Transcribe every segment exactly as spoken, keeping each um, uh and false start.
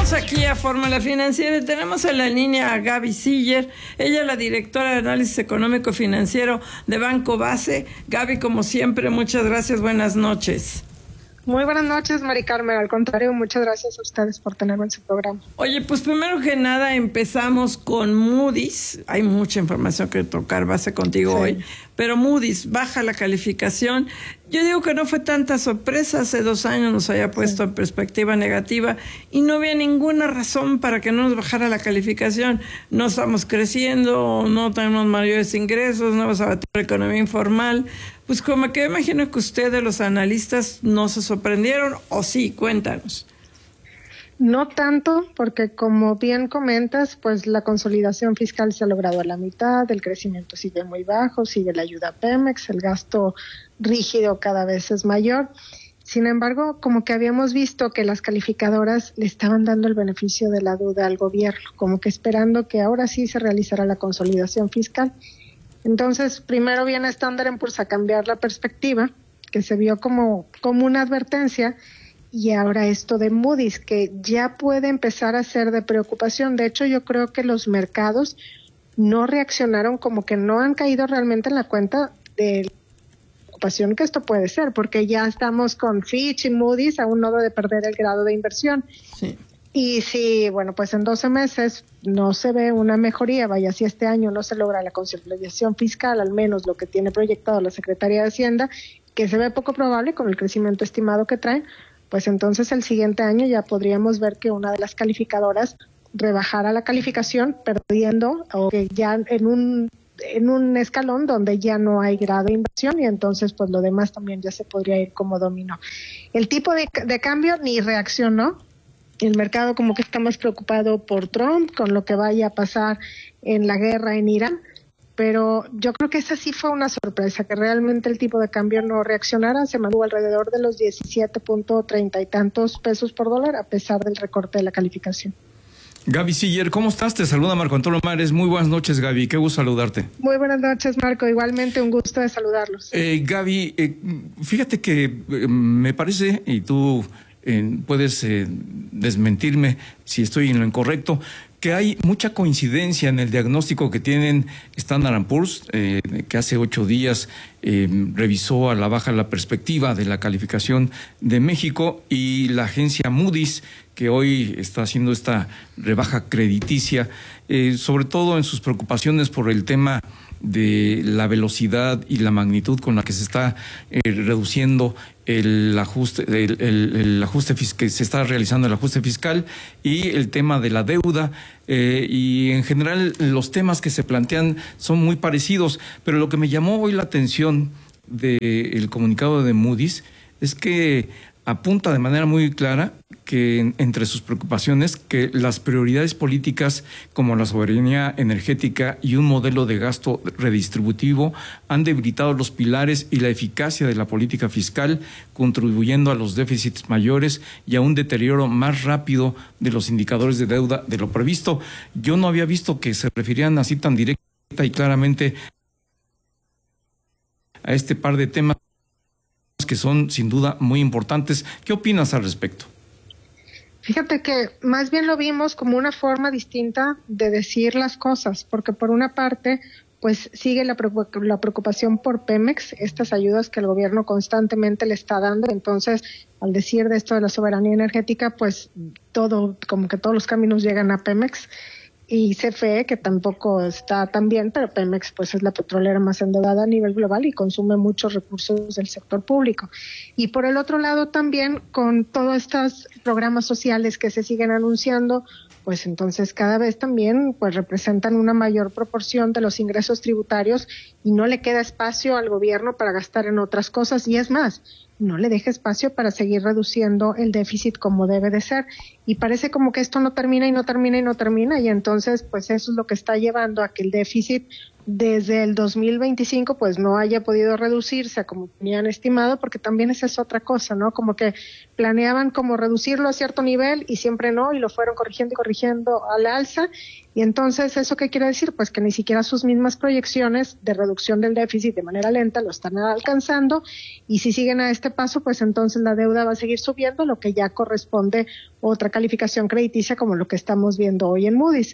Regresamos aquí a Fórmula Financiera y tenemos en la línea a Gaby Siller. Ella es la directora de análisis económico financiero de Banco Base. Gaby, como siempre, muchas gracias, buenas noches. Muy buenas noches, Mari Carmen. Al contrario, muchas gracias a ustedes por tenerme en su programa. Oye, pues primero que nada empezamos con Moody's. Hay mucha información que tocar base contigo sí. hoy, pero Moody's baja la calificación. Yo digo que no fue tanta sorpresa. Hace dos años nos había puesto sí. en perspectiva negativa y no había ninguna razón para que no nos bajara la calificación. No estamos creciendo, no tenemos mayores ingresos, no vamos a batir la economía informal. Pues como que imagino que ustedes, los analistas, no se sorprendieron, ¿o sí? Cuéntanos. No tanto, porque como bien comentas, pues la consolidación fiscal se ha logrado a la mitad, el crecimiento sigue muy bajo, sigue la ayuda a Pemex, el gasto rígido cada vez es mayor. Sin embargo, como que habíamos visto que las calificadoras le estaban dando el beneficio de la duda al gobierno, como que esperando que ahora sí se realizara la consolidación fiscal. Entonces, primero viene Standard and Poor's a cambiar la perspectiva, que se vio como, como una advertencia, y ahora esto de Moody's, que ya puede empezar a ser de preocupación. De hecho, yo creo que los mercados no reaccionaron, como que no han caído realmente en la cuenta de la preocupación que esto puede ser, porque ya estamos con Fitch y Moody's a un nodo de perder el grado de inversión. Sí. Y si, bueno, pues en doce meses no se ve una mejoría, vaya, si este año no se logra la consolidación fiscal, al menos lo que tiene proyectado la Secretaría de Hacienda, que se ve poco probable con el crecimiento estimado que traen, pues entonces el siguiente año ya podríamos ver que una de las calificadoras rebajara la calificación, perdiendo o que ya en un en un escalón donde ya no hay grado de inversión, y entonces pues lo demás también ya se podría ir como dominó. El tipo de, de cambio ni reaccionó. El mercado como que está más preocupado por Trump, con lo que vaya a pasar en la guerra en Irán, pero yo creo que esa sí fue una sorpresa, que realmente el tipo de cambio no reaccionara, se mantuvo alrededor de los diecisiete punto treinta y tantos pesos por dólar, a pesar del recorte de la calificación. Gaby Siller, ¿cómo estás? Te saluda Marco Antonio Mares. Muy buenas noches, Gaby. Qué gusto saludarte. Muy buenas noches, Marco. Igualmente un gusto de saludarlos. Eh, Gaby, eh, fíjate que eh, me parece, y tú eh, puedes eh, desmentirme si estoy en lo incorrecto, que hay mucha coincidencia en el diagnóstico que tienen Standard and Poor's, eh, que hace ocho días eh, revisó a la baja la perspectiva de la calificación de México, y la agencia Moody's, que hoy está haciendo esta rebaja crediticia, eh, sobre todo en sus preocupaciones por el tema de la velocidad y la magnitud con la que se está eh, reduciendo el ajuste, el, el, el ajuste que se está realizando el ajuste fiscal, y el tema de la deuda, eh, y en general los temas que se plantean son muy parecidos. Pero lo que me llamó hoy la atención del comunicado de Moody's es que apunta de manera muy clara que entre sus preocupaciones que las prioridades políticas como la soberanía energética y un modelo de gasto redistributivo han debilitado los pilares y la eficacia de la política fiscal, contribuyendo a los déficits mayores y a un deterioro más rápido de los indicadores de deuda de lo previsto. Yo no había visto que se refirieran así tan directa y claramente a este par de temas que son sin duda muy importantes. ¿Qué opinas al respecto? Fíjate que más bien lo vimos como una forma distinta de decir las cosas, porque por una parte, pues sigue la preocupación por Pemex, estas ayudas que el gobierno constantemente le está dando. Entonces, al decir de esto de la soberanía energética, pues todo, como que todos los caminos llegan a Pemex. Y C F E, que tampoco está tan bien, pero Pemex pues es la petrolera más endeudada a nivel global y consume muchos recursos del sector público. Y por el otro lado también, con todos estos programas sociales que se siguen anunciando, pues entonces cada vez también pues representan una mayor proporción de los ingresos tributarios, y no le queda espacio al gobierno para gastar en otras cosas, y es más, no le deja espacio para seguir reduciendo el déficit como debe de ser. Y parece como que esto no termina y no termina y no termina, y entonces pues eso es lo que está llevando a que el déficit desde el dos mil veinticinco pues no haya podido reducirse como tenían estimado, porque también esa es otra cosa, ¿no? Como que planeaban como reducirlo a cierto nivel y siempre no, y lo fueron corrigiendo y corrigiendo al alza. Y entonces, ¿eso qué quiere decir? Pues que ni siquiera sus mismas proyecciones de reducción del déficit de manera lenta lo están alcanzando, y si siguen a este paso, pues entonces la deuda va a seguir subiendo, lo que ya corresponde otra calificación crediticia como lo que estamos viendo hoy en Moody's.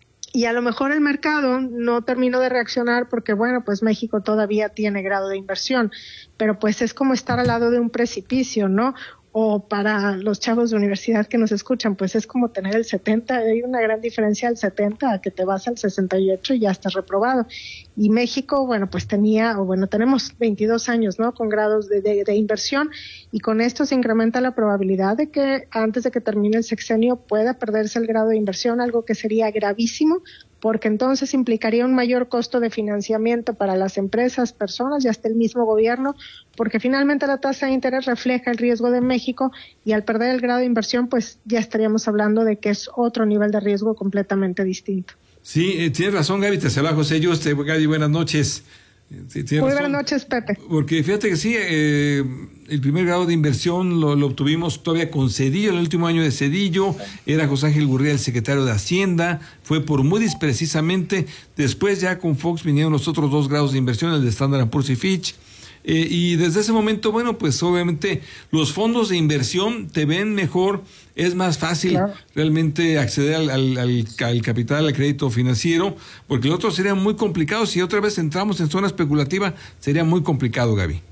Y a lo mejor el mercado no terminó de reaccionar porque, bueno, pues México todavía tiene grado de inversión, pero pues es como estar al lado de un precipicio, ¿no? O para los chavos de universidad que nos escuchan, pues es como tener el setenta, hay una gran diferencia al setenta a que te vas al sesenta y ocho y ya estás reprobado. Y México, bueno, pues tenía, o bueno, tenemos veintidós años, ¿no? Con grados de, de, de inversión, y con esto se incrementa la probabilidad de que antes de que termine el sexenio pueda perderse el grado de inversión, algo que sería gravísimo, porque entonces implicaría un mayor costo de financiamiento para las empresas, personas y hasta el mismo gobierno, porque finalmente la tasa de interés refleja el riesgo de México, y al perder el grado de inversión, pues ya estaríamos hablando de que es otro nivel de riesgo completamente distinto. Sí, eh, tienes razón, Gaby, te saluda José Yuste. Gaby, buenas noches. Sí, Muy razón. Buenas noches, Pepe. Porque fíjate que sí, eh, el primer grado de inversión lo, lo obtuvimos todavía con Cedillo, el último año de Cedillo, era José Ángel Gurría el secretario de Hacienda, fue por Moody's precisamente. Después ya con Fox vinieron los otros dos grados de inversión, el de Standard and Poor's y Fitch. Eh, y desde ese momento, bueno, pues obviamente los fondos de inversión te ven mejor, es más fácil claro. realmente acceder al, al, al, al capital, al crédito financiero, porque el otro sería muy complicado. Si otra vez entramos en zona especulativa, sería muy complicado, Gaby.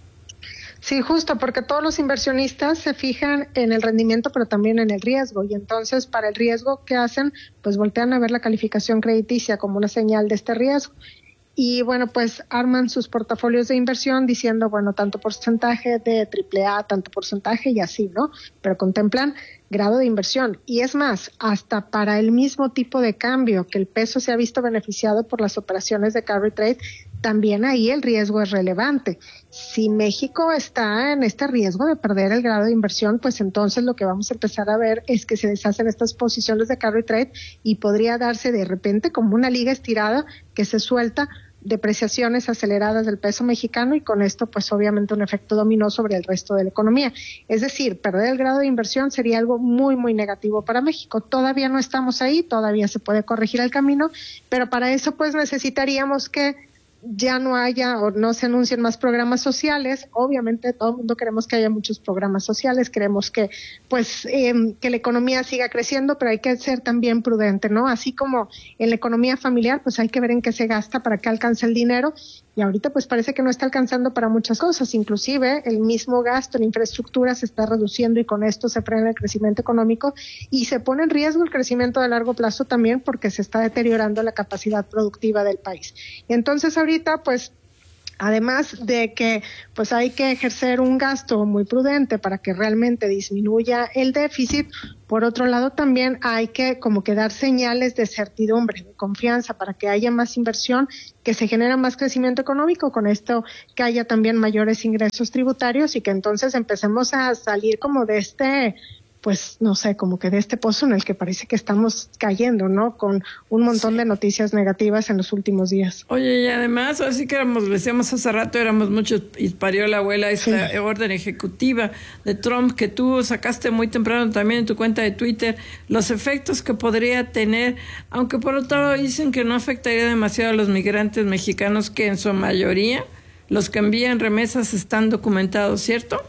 Sí, justo, porque todos los inversionistas se fijan en el rendimiento, pero también en el riesgo, y entonces para el riesgo, ¿qué hacen? Pues voltean a ver la calificación crediticia como una señal de este riesgo. Y bueno, pues arman sus portafolios de inversión diciendo, bueno, tanto porcentaje de triple A, tanto porcentaje y así, ¿no? Pero contemplan grado de inversión. Y es más, hasta para el mismo tipo de cambio, que el peso se ha visto beneficiado por las operaciones de carry trade, también ahí el riesgo es relevante. Si México está en este riesgo de perder el grado de inversión, pues entonces lo que vamos a empezar a ver es que se deshacen estas posiciones de carry trade, y podría darse de repente como una liga estirada que se suelta, depreciaciones aceleradas del peso mexicano, y con esto pues obviamente un efecto dominó sobre el resto de la economía. Es decir, perder el grado de inversión sería algo muy muy negativo para México. Todavía no estamos ahí, todavía se puede corregir el camino, pero para eso pues necesitaríamos que ya no haya o no se anuncien más programas sociales. Obviamente todo el mundo queremos que haya muchos programas sociales, queremos que pues eh, que la economía siga creciendo, pero hay que ser también prudente, ¿no? Así como en la economía familiar, pues hay que ver en qué se gasta para que alcance el dinero, y ahorita pues parece que no está alcanzando para muchas cosas. Inclusive el mismo gasto en infraestructura se está reduciendo, y con esto se frena el crecimiento económico y se pone en riesgo el crecimiento de largo plazo también, porque se está deteriorando la capacidad productiva del país. Y entonces ahorita pues además de que pues hay que ejercer un gasto muy prudente para que realmente disminuya el déficit, por otro lado también hay que como que dar señales de certidumbre, de confianza, para que haya más inversión, que se genere más crecimiento económico, con esto que haya también mayores ingresos tributarios, y que entonces empecemos a salir como de este, pues no sé, como que de este pozo en el que parece que estamos cayendo, ¿no? Con un montón sí. de noticias negativas en los últimos días. Oye, y además, así que éramos, decíamos hace rato, éramos muchos, y parió la abuela esta sí. orden ejecutiva de Trump que tú sacaste muy temprano también en tu cuenta de Twitter, los efectos que podría tener, aunque por otro lado dicen que no afectaría demasiado a los migrantes mexicanos, que en su mayoría los que envían remesas están documentados, ¿cierto?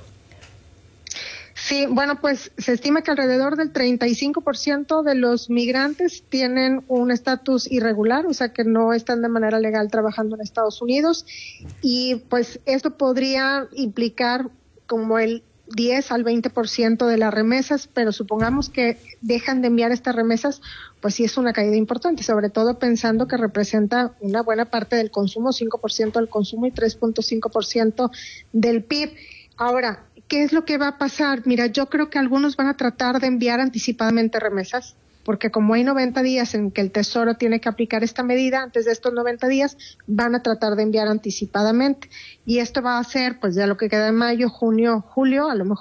Sí, bueno, pues se estima que alrededor del treinta y cinco por ciento de los migrantes tienen un estatus irregular, o sea que no están de manera legal trabajando en Estados Unidos, y pues esto podría implicar como el diez al veinte por ciento de las remesas, pero supongamos que dejan de enviar estas remesas, pues sí es una caída importante, sobre todo pensando que representa una buena parte del consumo, cinco por ciento del consumo y tres punto cinco por ciento del P I B. Ahora, ¿qué es lo que va a pasar? Mira, yo creo que algunos van a tratar de enviar anticipadamente remesas, porque como hay noventa días en que el Tesoro tiene que aplicar esta medida, antes de estos noventa días van a tratar de enviar anticipadamente. Y esto va a ser, pues ya lo que queda en mayo, junio, julio, a lo mejor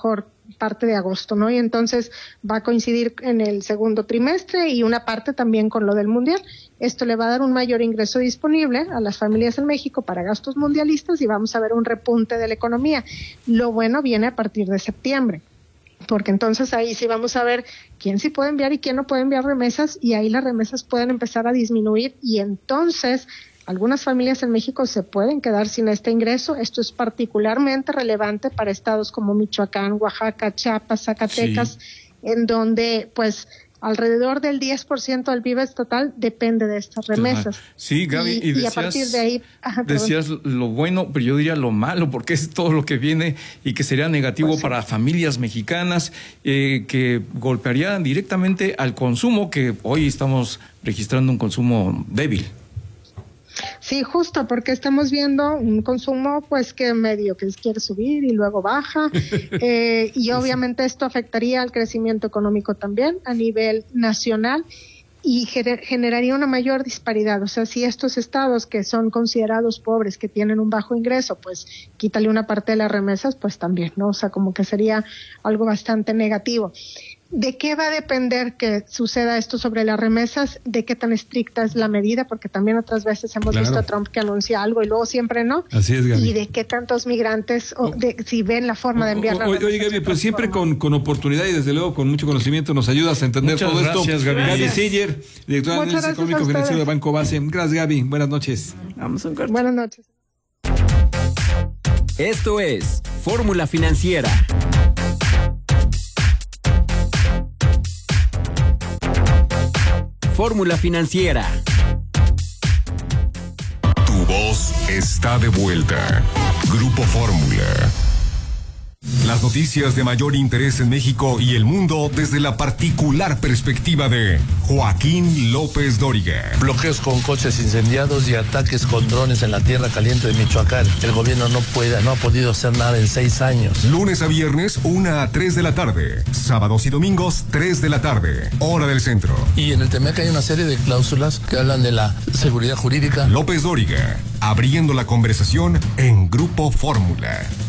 parte de agosto, ¿no? Y entonces va a coincidir en el segundo trimestre y una parte también con lo del mundial. Esto le va a dar un mayor ingreso disponible a las familias en México para gastos mundialistas y vamos a ver un repunte de la economía. Lo bueno viene a partir de septiembre, porque entonces ahí sí vamos a ver quién sí puede enviar y quién no puede enviar remesas, y ahí las remesas pueden empezar a disminuir y entonces algunas familias en México se pueden quedar sin este ingreso. Esto es particularmente relevante para estados como Michoacán, Oaxaca, Chiapas, Zacatecas, sí, en donde pues alrededor del diez por ciento del P I B total depende de estas remesas. Claro. Sí, Gaby, y, y, decías, y a partir de ahí... Ajá, decías lo bueno, pero yo diría lo malo, porque es todo lo que viene y que sería negativo pues sí. para familias mexicanas, eh, que golpearía directamente al consumo, que hoy estamos registrando un consumo débil. Sí, justo, porque estamos viendo un consumo pues que medio que quiere subir y luego baja, eh, y obviamente esto afectaría al crecimiento económico también a nivel nacional y gener- generaría una mayor disparidad. O sea, si estos estados que son considerados pobres, que tienen un bajo ingreso, pues quítale una parte de las remesas, pues también, ¿no? O sea, como que sería algo bastante negativo. ¿De qué va a depender que suceda esto sobre las remesas? ¿De qué tan estricta es la medida? Porque también otras veces hemos claro. visto a Trump que anuncia algo y luego siempre no. Así es, Gaby. ¿Y de qué tantos migrantes, o de, si ven la forma de enviar la remesa? Oye, Gaby, pues siempre con, con oportunidad y desde luego con mucho conocimiento nos ayudas a entender Muchas todo gracias, esto. Gaby. Gaby Siller, directora de Análisis Económico Financiero de Banco Base. Gracias, Gaby. Buenas noches. Vamos a un corte. Buenas noches. Esto es Fórmula Financiera. Fórmula Financiera. Tu voz está de vuelta. Grupo Fórmula. Las noticias de mayor interés en México y el mundo desde la particular perspectiva de Joaquín López Dóriga. Bloqueos con coches incendiados y ataques con drones en la tierra caliente de Michoacán. El gobierno no puede, no ha podido hacer nada en seis años. Lunes a viernes, una a tres de la tarde. Sábados y domingos, tres de la tarde. Hora del centro. Y en el Temec hay una serie de cláusulas que hablan de la seguridad jurídica. López Dóriga, abriendo la conversación en Grupo Fórmula.